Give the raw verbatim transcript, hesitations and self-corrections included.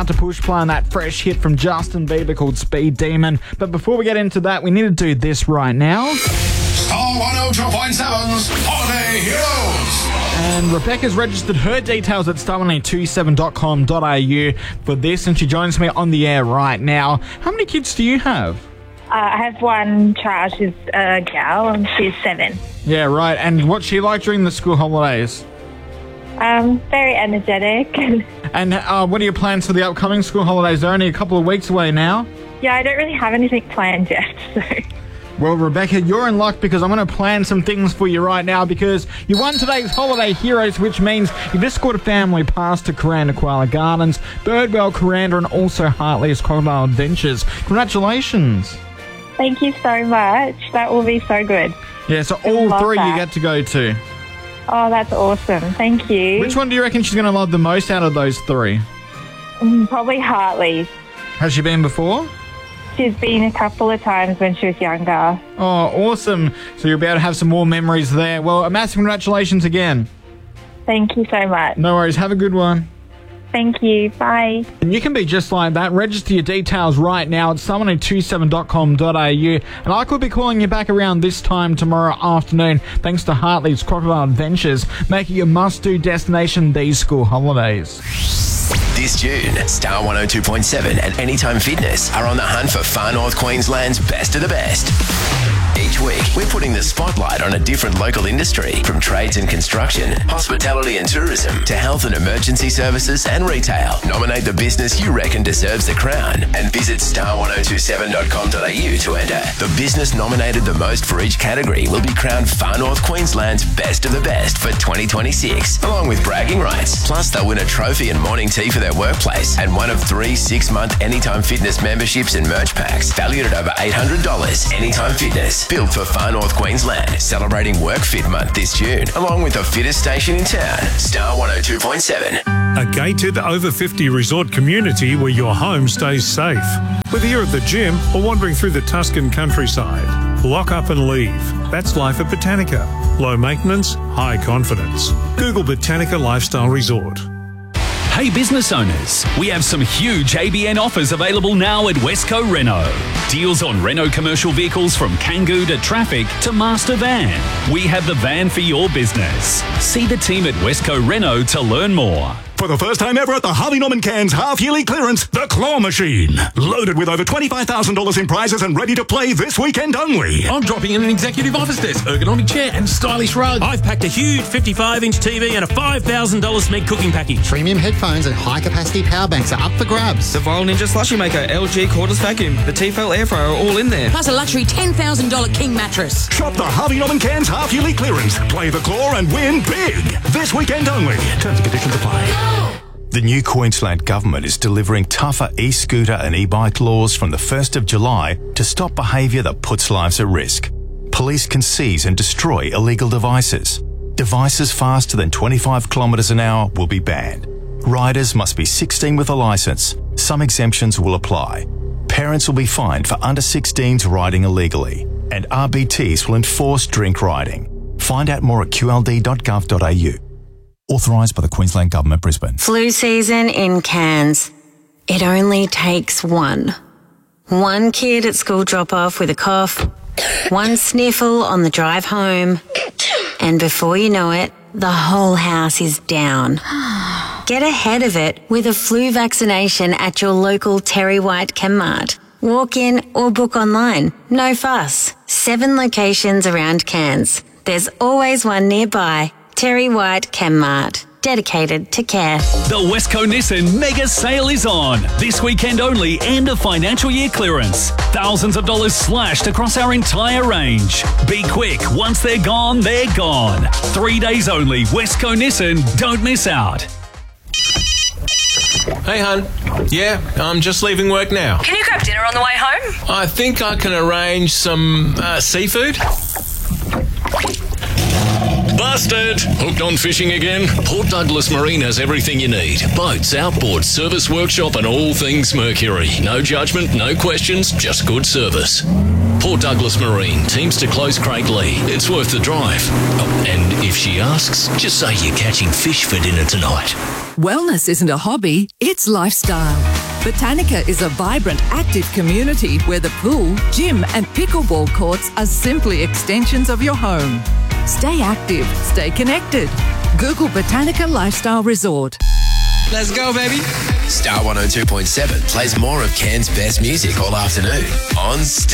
To push play on that fresh hit from Justin Bieber called Speed Demon. But before we get into that, we need to do this right now. Star one oh two point seven's Holiday Heroes. And Rebecca's registered her details at star one oh two seven dot com dot a u for this, and she joins me on the air right now. How many kids do you have? Uh, I have one child. She's a gal, and she's seven. Yeah, right. And what's she like during the school holidays? Um, very energetic. And uh, what are your plans for the upcoming school holidays? They're only a couple of weeks away now. Yeah, I don't really have anything planned yet, so... Well, Rebecca, you're in luck because I'm going to plan some things for you right now because you won today's Holiday Heroes, which means you've escorted family past to Kuranda Koala Gardens, Birdwell Kuranda, and also Hartley's Crocodile Adventures. Congratulations. Thank you so much. That will be so good. Yeah, so all three that. you get to go to. Oh, that's awesome. Thank you. Which one do you reckon she's going to love the most out of those three? Mm, probably Hartley's. Has she been before? She's been a couple of times when she was younger. Oh, awesome. So you'll be able to have some more memories there. Well, a massive congratulations again. Thank you so much. No worries. Have a good one. Thank you. Bye. And you can be just like that. Register your details right now at star one oh two seven dot com dot a u. And I could be calling you back around this time tomorrow afternoon thanks to Hartley's Crocodile Adventures, making a must-do destination these school holidays. This June, Star one oh two point seven and Anytime Fitness are on the hunt for Far North Queensland's best of the best. Each week, we're putting the spotlight on a different local industry, from trades and construction, hospitality and tourism, to health and emergency services and retail. Nominate the business you reckon deserves the crown and visit star one oh two seven dot com dot a u to enter. The business nominated the most for each category will be crowned Far North Queensland's best of the best for twenty twenty-six, along with bragging rights. Plus, they'll win a trophy and morning tea for their workplace and one of three six-month Anytime Fitness memberships and merch packs valued at over eight hundred dollars. Anytime Fitness, built for Far North Queensland, celebrating Work Fit Month this June, along with the fittest station in town, Star one oh two point seven. A gated over fifty resort community where your home stays safe. Whether you're at the gym or wandering through the Tuscan countryside, lock up and leave. That's life at Botanica. Low maintenance, high confidence. Google Botanica Lifestyle Resort. Hey business owners, we have some huge A B N offers available now at Westco Renault. Deals on Renault commercial vehicles from Kangoo to Traffic to Master Van. We have the van for your business. See the team at Westco Renault to learn more. For the first time ever at the Harvey Norman Cairns half-yearly clearance, the Claw Machine. Loaded with over twenty-five thousand dollars in prizes and ready to play this weekend only. I'm dropping in an executive office desk, ergonomic chair and stylish rug. I've packed a huge fifty-five inch T V and a five thousand dollars Smeg cooking package. Premium headphones and high-capacity power banks are up for grabs. The Viral Ninja Slushy Maker, L G cordless vacuum, the Tefal air fryer are all in there. Plus a luxury ten thousand dollars King mattress. Shop the Harvey Norman Cairns half-yearly clearance. Play the Claw and win big. This weekend only. Terms and conditions apply. The new Queensland Government is delivering tougher e-scooter and e-bike laws from the first of July to stop behaviour that puts lives at risk. Police can seize and destroy illegal devices. Devices faster than twenty-five kilometres an hour will be banned. Riders must be sixteen with a licence. Some exemptions will apply. Parents will be fined for under sixteens riding illegally. And R B Ts will enforce drink riding. Find out more at q l d dot gov dot a u. Authorised by the Queensland Government, Brisbane. Flu season in Cairns. It only takes one. One kid at school drop-off with a cough, one sniffle on the drive home, and before you know it, the whole house is down. Get ahead of it with a flu vaccination at your local Terry White Chemmart. Walk in or book online. No fuss. Seven locations around Cairns. There's always one nearby. Terry White Chemmart, dedicated to care. The Westco Nissan Mega Sale is on. This weekend only and a financial year clearance. Thousands of dollars slashed across our entire range. Be quick. Once they're gone, they're gone. Three days only. Westco Nissan. Don't miss out. Hey, hun. Yeah, I'm just leaving work now. Can you grab dinner on the way home? I think I can arrange some uh, seafood. Busted! Hooked on fishing again? Port Douglas Marine has everything you need. Boats, outboard, service workshop and all things Mercury. No judgment, no questions, just good service. Port Douglas Marine, teams to close Craiglee. It's worth the drive. Oh, and if she asks, just say you're catching fish for dinner tonight. Wellness isn't a hobby, it's lifestyle. Botanica is a vibrant, active community where the pool, gym and pickleball courts are simply extensions of your home. Stay active, stay connected. Google Botanica Lifestyle Resort. Let's go, baby. Star one oh two point seven plays more of Cairns' best music all afternoon on Star.